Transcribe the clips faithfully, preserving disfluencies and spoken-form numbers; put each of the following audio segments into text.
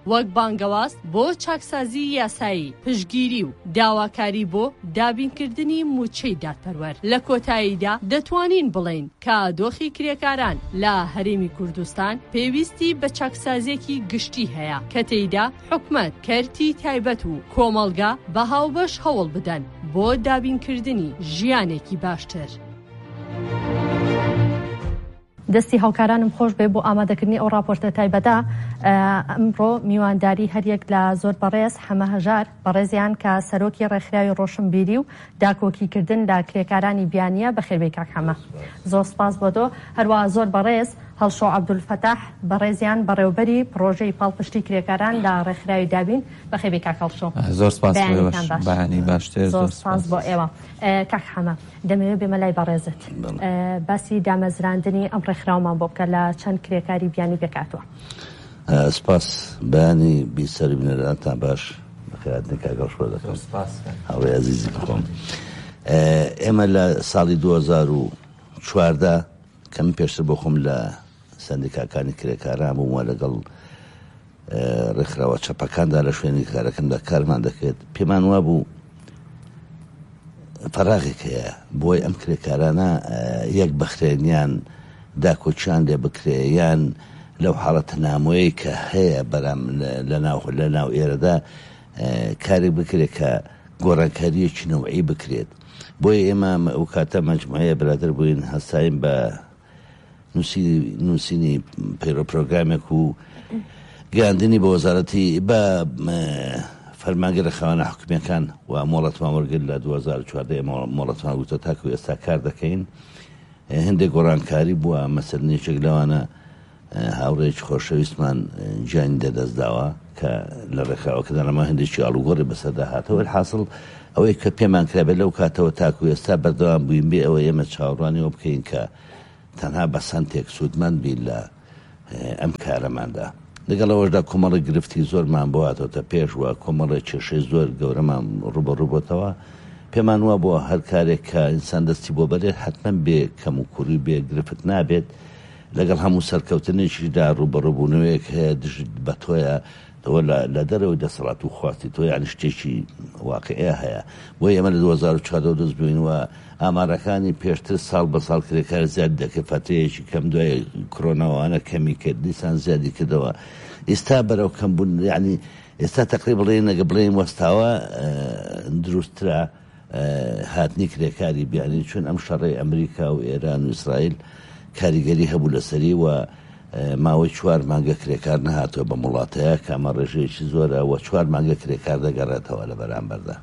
وەک بانگەواز بۆ چاکسازی یاسایی پشتگیری و داواکاری بۆ دابینکردنی موچەی دادپەروەر. لە کۆتاییدا دەتوانین بڵێین کە دۆخی کرێکاران لە هەرێمی کوردستان پێویستی بە چاکسازیەکی گشتی هەیە کە تێیدا حکومەت کەرتی تایبەت و کۆمەڵگا بە هاوبەش هەوڵ بدەن بۆ دابینکردنی ژیانێکی باشتر. دەستی هاوکارانم خۆش بێ بۆ ئامادەکردنی ئەو راپۆرتە تایبەتە. ئەمڕۆ میوانداری هەریەک لە زۆر بەڕێز هەمە هەژار بەڕێزیان کە سەرۆکی ڕێکخراوی ڕۆشنبیری و داکۆکیکردن لە کرێکارانی بیانیە بەخێربێ کاک هەمە. زۆر سپاس بۆ تۆ. هەروەها زۆر بەڕێز هەڵشۆ عەبدولفەتاح بەڕێزیان بەڕێوەبەری پرۆژەی پاڵپشتی کرێکاران لە ڕێکخراوی دابین بەخێربێ کاک هەڵشۆ. زۆر سپاس بەیانی باشتر. زۆر سپاس بۆ ئێوە. کاک هەمە دەمەوێت بێمە لای بەڕێزت باسی دامەزراندنی ئەم ڕێکخراومان بۆ بکە لە چەند کرێکاری بیانی بکاتوە. سپاس بەیانی بیسەری بنەرانتان باش بەخێراتنی کاگەڵ شۆ دەکەم هاوڕێی عەزیزی بخۆم. ئێمە لە ساڵی دوو هەزار و چواردە کەم پێشتر بۆ خۆم لە سەندیکاکانی کرێکاران بوومە لەگەڵ ڕێکخراوە چەپەکاندا لە شوێنی کارەکەمدا کارمان دەکرێت. پێمان وا بوو فەراغێک هەیە بۆی ئەم کرێکارانە یەک بەخرێنیان داکۆچیان لێ بکرێ یان لەو حاڵەتە نامۆیەی کە هەیە بەرام لە ناو ئێرەدا کارێک بکرێت کە گۆڕانکاریەکی نەوعی بکرێت. بۆیە ئێمە ئەو کاتە مەجموعەیە برادر بووین هەستاین بە نووسینی پەیڕۆپرۆگرامێک و گەیاندنی بە وەزارەتی بە فەرمانگە ڕێکخراوانە حکوومیەکان و مۆڵەتمان وەرگرت لە دوو هەزار و چواردە مۆڵەتمان گوتە تاکو ئێستا کار دەکەین. هەندێک گۆڕانکاری بووە مەسەلنێکێک لەوانە هاوڕێکی خۆشەویستمان گیانی دەدەستداوە کە لە ڕێکخراوەکەدا ئەمە هەندێکی ئاڵوگۆڕی بەسەردا هاتەوە. حاصڵ ئەوەی کە پێمان کرابێت لەو کاتەوە تاکو ئێستا بەردەوام بووین بێ ئەوە ئێمە چاوەڕوانیەوە بکەین کە تەنها بە سەنتێک سوودمەند بین لە ئەم کارەماندا. لەگەڵ ئەوەشدا کۆمەڵی گرفتی زۆرمان بۆ هاتەوە پێش وە کۆمەڵی کێشەی زۆر گەورەمان ڕوبەڕووبەتەوە. پێمان وە بۆ هەر کارێک کە ئینسان دەستی بۆ بەرێت حتمما بێ کەم و کوڕی بێ گرفت نابێت. لەگەڵ هەموو سەرکەوتنێکیدا ڕوبەڕووبوونەوەیەک هەیە دژت بە تۆیە ئەوە لە دەرەوەی دەسەڵات و خواستی تۆ یانی شتێکی واقعەیە هەیە. بۆ ئێمە لە دوو هەزار و چواردە دەست بووینەوە ئامارەکانی پێشتر ساڵ بە ساڵ کرێکار زیاد دەکرد فترەیەکی کەم دوای کۆرۆناوانە کەمی کرد دیسان زیادی کردەوە. ئێستا بەرەو کەمبوون یعنی ئێستا تەقریب بڵێن نەگە بڵێن وەستاوە دروسترا هاتنی کرێکاری بیانی چون ئەم شەڕی ئەمریکا و ئێران و ئیسرائیل کاریگەری هەبوو لەسەری و ماوەی چوار مانگە کرێکار نەهاتوە بە وڵاتەیە کە ئەمە ڕێژەیەکی زۆرە و چوار مانگە کرێکار دەگەڕێتەوە لە بەرامبەردا.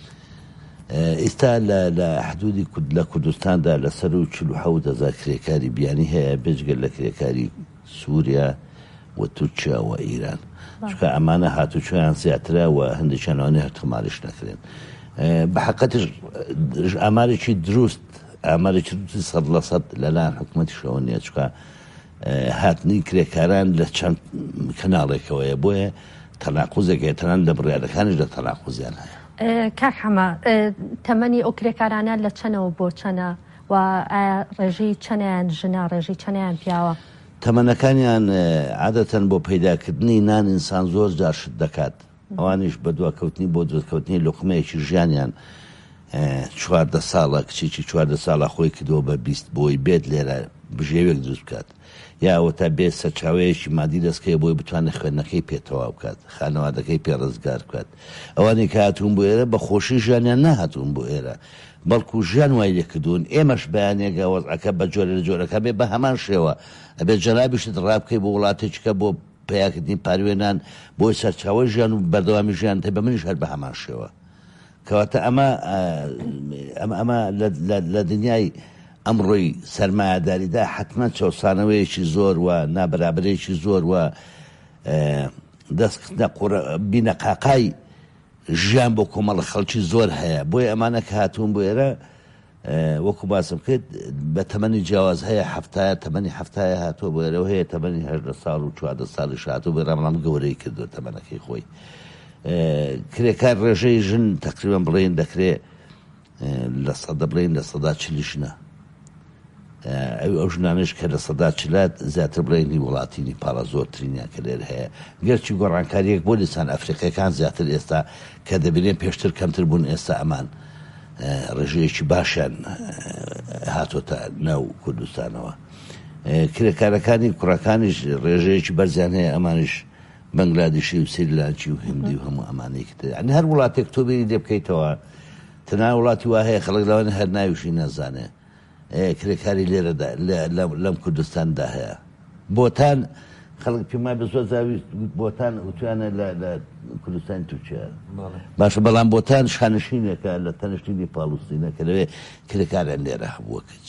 ئێستا لە حدودی لە کوردستاندا لەسەر و چل و حەوت هەزار کرێکاری بیانی هەیە بێجگەل لە کرێکاری سووریا و تورکیا و ئیران چونکە ئەمانە هاتوچۆیان زیاترە و هەندێکیانەوەی هەرتماریش نەکرێن. بە حەقەتش ئامارێکی دروست ئامارێکی دروستی سەد لە سەد لەلایەن حکوومەتیشەوە نییە چونکە هاتنی کرێکاران لە چەند کەناڵێکەوەیە بۆیە تەناقوزێک هەیە تەنان لە بڕیارەکانیش لە تەناقوزیان هەیە. کاک هەمە تەمەنی ئەو کرێکارانە لە چەنەوە بۆ چەنە و ڕێژەی چەنیان ژنە ڕێژەی چەنیان پیاوە؟ تەمەنەکانیان عادەتەن بۆ پەیداکردنی نان ئینسان زۆر جار شت دەکات. ئەوانیش بە دواکەوتنی بۆ دروستکەوتنی لوقمەیەکی ژیانیان چواردە ساڵە کچێکی چواردە ساڵە خۆی کردەوە بە بیست بۆی بێت لێرە بژێوێک دروست بکات یاوە تا بێت سەرچاوەیەکی مادی دەستکەی بۆی بتوانێت خوێندنەکەی پێتەواو بکات خانەوادەکەی پێڕزگار بکات. ئەوانی کە هاتوون بۆ ئێرە بە خۆشی ژیانیان نەهاتوون بۆ ئێرە بەڵکو ژیان وای لێکردوون. ئێمەش بەیانێگە وەزعەکە بە جۆرە لە جۆرەکە بێ بە هەمان شێوە ئەبێت جەنابیشت ڕابکەی بۆ وڵاتێکەکە بۆ پیاکردنی پاروێنان بۆی سەرچاوە ژیان و بەردەوامی ژیان تێ بە منیش هەر بە هەمان شێوە کەواتە ئەمە ئەمە لە دنیای ئەمڕۆی سەرمایهداریدا حتمما چەسانەوەیەکی زۆر و نابرابرێکی زۆر و دەستکردنە بینەقاقای ژیان بۆ کۆمەڵە خەڵکی زۆر هەیە. بۆیە ئەمانە کە هاتوون بۆ ئێرە وەکو باسم کرد بە تەمەنی جیاواز هەیە هەفتایە تەمەنی هەفتایە هاتووە بۆ ئێرەوە هەیە تەمەنی هەژدە ساڵ و چواردە ساڵیش هاتوو بێ ڕەمەڵام گەورەی کردو تەمەنەکەی خۆی. کرێکار ڕێژەی ژن تقریبان بڵێن دەکرێت لە سەدە بڵێن لە سەدا چلیشنە ئەو ژنانش کە لە سەدا چلات زیاتر بڵێنی وڵاتی نیپاڵە زۆرترینیان کە لێر هەیە گەرچی گۆڕانکاریەک بۆ لیسان ئەفریقیەکان زیاتر ئێستا کە دەبینێن پێشتر کەمتر بوون ئێستا ئەمان ڕێژەیەکی باشیان هاتۆتە ناو کوردستانەوە کرێکارەکانی کوڕەکانیش ڕێژەیەکی بەرزیان هەیە ئەمانش بەنگلادیشی و سریلانکی و هندی و هەموو ئەمانەی کە یعنی هەر وڵاتێک تۆ بێری لێ بکەیتەوە تەنها وڵاتی وا هەیە خەڵک لەوانە هەر ناویشی نەزانێ کرێکاری لێرەدا لەم کوردستاندا هەیە بۆتان خەڵک پێما بە زۆر زاوی بۆتان وتوانە لە کوردستانی تورکیا باشە بەڵام بۆتان شانشینێکە لە تەنیشتینی پاڵوستینە کە لەوێ کرێکاریان لێرە هەبووە کەچ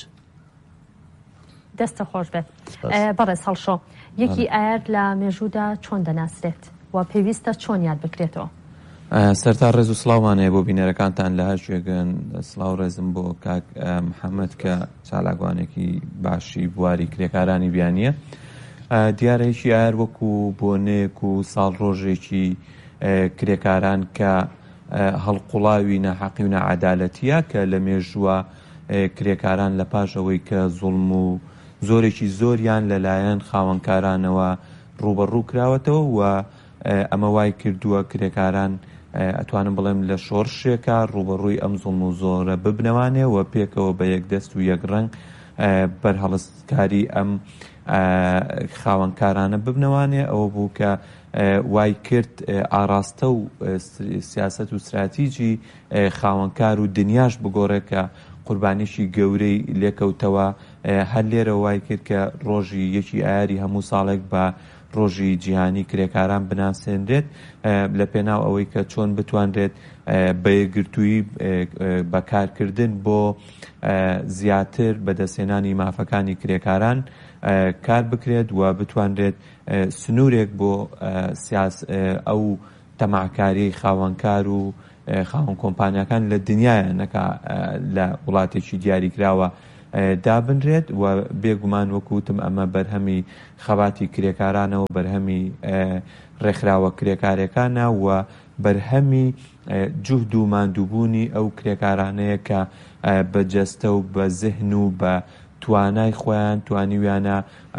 دەستە خۆش بێت بەڕێز هەڵشۆ یەکی ئایر لە مێژوودا چۆن دەناسرێت و پێویستە چۆن یاد بکرێتەوە سەرتا ڕێز و سڵاوانەیە بۆ بینەرەکانتان لە هەر شوێگەن سڵاو ڕێزم بۆ کاک محەممەد کە چالاگوانێکی باشی بواری کرێکارانی بیانیە دیارەیەکی ئایر وەکو بۆنێک و ساڵ ڕۆژێکی کرێکاران کە هەڵقوڵاوی نەحەقی و نەعەدالەتیە کە لە مێژووە کرێکاران لە پاش ئەوەی کە زوڵم و زۆرێکی زۆریان لەلایەن خاوەنکارانەوە ڕوبەڕوو کراوەتەوە و ئەمە وای کردووە کرێکاران ئەتوانم بڵێم لە شۆڕشێکە ڕوبەڕووی ئەم زوڵم و زۆرە ببنەوانێ و پێکەوە بە یەک دەست و یەک ڕەنگ بەرهەڵستکاری ئەم خاوەنکارانە ببنەوانێ ئەوە بوو کە وای کرد ئاراستە و سیاست و استراتیجی خاوەنکار و دنیاش بگۆڕێ کە قوربانیشی گەورەی لێکەوتەوە هەر لێرە وای کرد کە ڕۆژی یەکی ئایاری هەموو ساڵێک بە ڕۆژی جیهانی کرێکاران بناسێنرێت لە پێناو ئەوەی کە چۆن بتوانرێت بە یەکگرتووی بەکارکردن بۆ زیاتر بەدەستێنانی مافەکانی کرێکاران کار بکرێت و بتوانرێت سنوورێک بۆ ئەو تەماعکاری خاوەنکار و خاوەن کۆمپانیەکان لە دنیایە نەکا لە وڵاتێکی دیاریکراوە دابنرێت و بێگومان وەکوتم ئەمە بەرهەمی خەباتی کرێکارانەوە بەرهەمی ڕێکخراوە کرێکارەکانە و بەرهەمی جوهد و ماندووبوونی ئەو کرێکارانەیە کە بە جەستە و بە زەهن و بە توانای خۆیان توانیویانە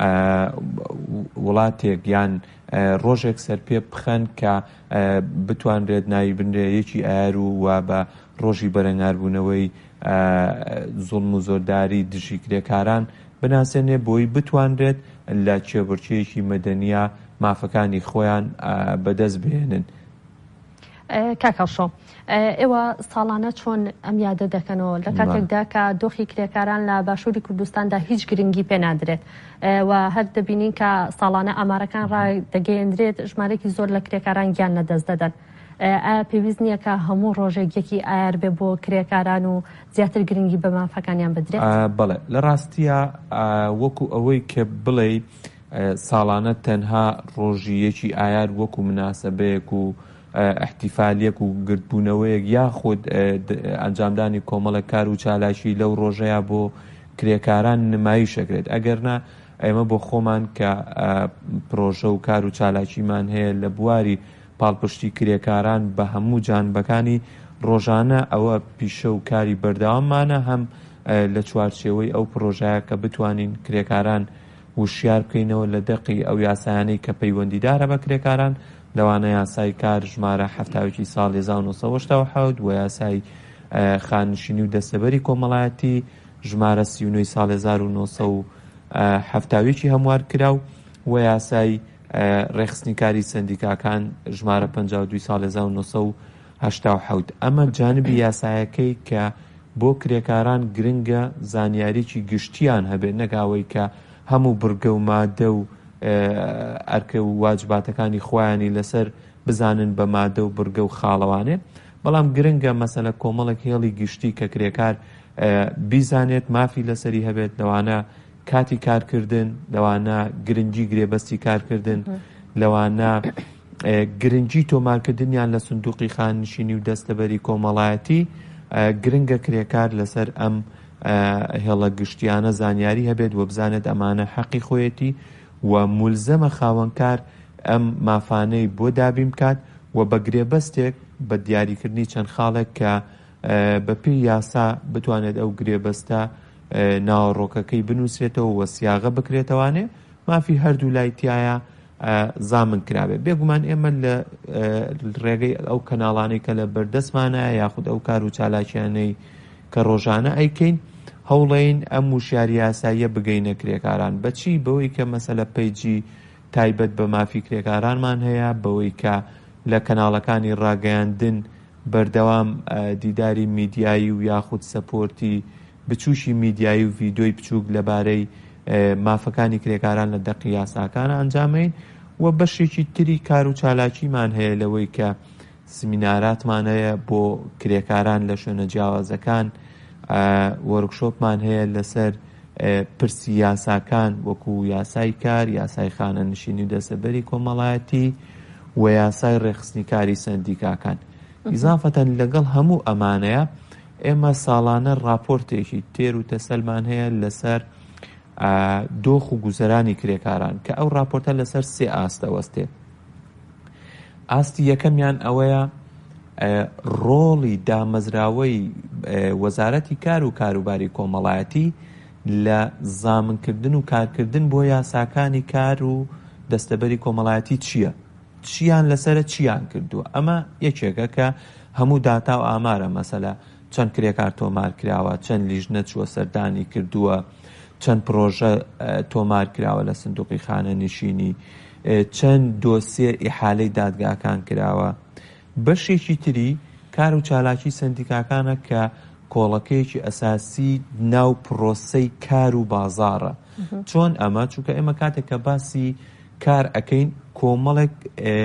وڵاتێک یان ڕۆژێک سەر پێ بخەن کە بتوانرێت ناوی بنرێ یەکی ئایر و وا بە ڕۆژی بەرەنگاربوونەوەی زوڵم و زۆرداری دژی کرێکاران بناسێنێ بۆی بتوانرێت لە چێبڕچێکی مەدەنیە مافەکانی خۆیان بەدەست بهێنن. کاکەڵشۆ ئێوە ساڵانە چۆن ئەم یادە دەکەنەوە لە کاتێکدا کە دۆخی کرێکاران لە باشووری کوردستاندا هیچ گرنگی پێ نادرێت و هەر دەبینین کە ساڵانە ئامارەکان ڕدەگەیەندرێت ژمارەی زۆر لە کرێکاران گیان نەدەست دەدەن. ئایا پێویست نییە کە هەموو ڕۆژێک یەکی ئایر بێ بۆ کرێکاران و زیاتر گرنگی بە مافەکانیان بدرێت؟ بەڵێ لە ڕاستیە وەکو ئەوەی کە بڵێ ساڵانە تەنها ڕۆژی یەکی ئایر وەکو مناسەبەیەک و احتیفالیەک و گرتبوونەوەیەک یاخود ئەنجامدانی کۆمەڵە کار و چالاشی لەو ڕۆژەیە بۆ کرێکاران نمایشەکرێت ئەگەرنا ئێمە بۆ خۆمان کە پرۆژە و کار و چالاکیمان هەیە لە بواری پاڵپشتی کرێکاران بە هەموو جانبەکانی ڕۆژانە ئەوە پیشە و کاری بەردەواممانە هەم لە چوارچێوەی ئەو پرۆژەیە کە بتوانین کرێکاران وشیار بکەینەوە لە دەقی ئەو یاسایانەی کە پەیوەندیدارە بە کرێکاران لەوانە یاسای کار ژمارە هەفتاوێکی ساڵی هەزار و نۆسەد و هەشتا و حەوت و یاسای خانشینی و دەستەبەری کۆمەڵایەتی ژمارە سی و نۆی ساڵی هەزار و نۆسەد و هەفتاوێکی هەموار کراو و یاسای ڕێخستنی کاری سندیکاکان ژمارە پەنجا و دوی ساڵی هەزار و نۆسەد و هەشتا و حەوت. ئەمە جانبی یاسایەکەی کە بۆ کرێکاران گرنگە زانیاریی گشتیان هەبێت نەگاوەی کە هەموو بڕگە و مادە و ئەرکە و واجباتەکانی خۆیانی لەسەر بزانن بە مادە و بڕگە و خاڵەوانێ بەڵام گرنگە مەسەلە کۆمەڵێک هێڵی گشتی کە کرێکار بیزانێت مافی لەسەری هەبێت لەوانە کاتی کارکردن لەوانە گرنگی گرێبەستی کارکردن لەوانە گرنگی تۆمارکردنیان لە سندوقی خانشینی و دەستەبەری کۆمەڵایەتی گرنگە کرێکار لەسەر ئەم هێڵە گشتیانە زانیاری هەبێت و بزانێت ئەمانە حەقی خۆیەتی و مولزەمە خاوەنکار ئەم مافانەی بۆ دابین بکات و بە گرێبەستێک بە دیاریکردنی چەند خاڵێک کە بە پێی یاسا بتوانێت ئەو گرێبەستە ناوەڕۆکەکەی بنووسێتەوە وە سیاغە بکرێتەوانێ مافی هەردوو لایتیایە زامن کرابێ. بێگومان ئێمە لە ڕێگەی ئەو کەناڵانەی کە لە بەردەستمانە یاخود ئەو کار و چالاکیانەی کە ڕۆژانە ئەیکەین هەوڵین ئەم وشیاری یاساییە بگەینە کرێکاران. بەچی؟ بەوەی کە مەسەلە پەیجی تایبەت بە مافی کرێکارانمان هەیە، بەوەی کە لە کەناڵەکانی ڕاگەیاندن بەردەوام دیداری میدیایی و یاخود سەپۆرتی بچوشی میدیایی و ڤیدۆی بچووک لەبارەی مافەکانی کرێکاران لە دەقی یاساکانە ئەنجامین. و بەشێکی تری کار و چالاکیمان هەیە لەوەی کە سمیناراتمان هەیە بۆ کرێکاران لە شوێنە جیاوازەکان، وەرکشۆپمان هەیە لەسەر پرسی یاساکان وەکو یاسای کار، یاسای خانە نشینی و دەسەبەری کۆمەڵایەتی و یاسای ڕێخستنی کاری سەندیکاکان. ئیزافەتەن لەگەڵ هەموو ئەمانەیە ئێمە ساڵانە راپۆرتێکی تێر و تەسەلمان هەیە لەسەر دۆخ و گوزەرانی کرێکاران کە ئەو راپۆرتە لەسەر سێ ئاستە وەستێ. ئاستی یەکەمیان ئەوەیە ڕۆڵی دامەزراوەی وەزارەتی کار و کاروباری کۆمەڵایەتی لە زامنکردن و کارکردن بۆ یاساکانی کار و دەستەبەری کۆمەڵایەتی چییە؟ چیان لەسەرە چیان کردووە؟ ئەمە یەکێکە کە هەموو داتا و ئامارە، مەسەلە چەند کرێکار تۆمار کراوە، چەند لیژنە چووە سەردانی کردووە، چەند پرۆژە تۆمار کراوە لە سندوقی خانە نشینی، چەند دۆسیە ئیحالەی دادگاکان کراوە. بەشێکی تری کار و چالاکی سندیکاکانە کە کۆڵەکەیەکی ئەساسی ناو پرۆسەی کار و بازاڕە. چۆن ئەمە؟ چونکە ئێمە کاتێک کە باسی کار ئەەکەین کۆمەڵێک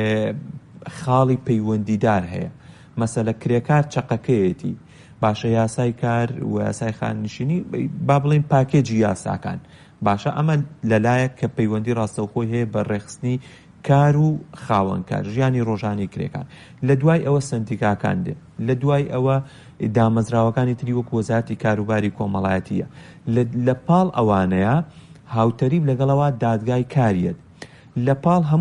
خاڵی پەیوەندیدار هەیە. مەسەلە کرێکار چەقەکەیەتی باشە، یاسای کار و یاسای خاننشینی با بڵێن پاکێجی یاساکان باشە، ئەمە لەلایەک کە پەیوەندی ڕاستەوخۆی هەیە بە ڕێخستنی کار و خاوەنکار، ژیانی ڕۆژانی کرێکان. لە دوای ئەوە سندیکاکان دێ، لە دوای ئەوە دامەزراوەکانی تری وەک وەزارەتی کاروباری کۆمەڵایەتیە. لە پاڵ ئەوانەیە هاوتەریب لەگەڵەوە دادگای کاریەت، لە پاڵ